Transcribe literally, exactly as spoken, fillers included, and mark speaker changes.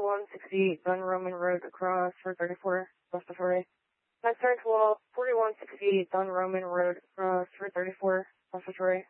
Speaker 1: forty-one sixty-eight Dunn Roman Road across for thirty-four, west of Torrey. Next turn to wall, forty-one sixty-eight Dunn Roman Road across for thirty-four, west of Torrey.